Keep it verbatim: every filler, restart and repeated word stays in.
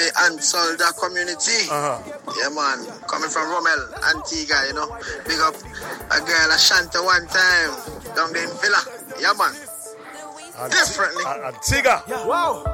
and Soldier community. Uh-huh. Yeah, man. Coming from Rommel, Antigua, you know. Big up a girl, Ashanta, one time down there in Villa. Yeah, man. Anti- Differently. Antigua. Wow.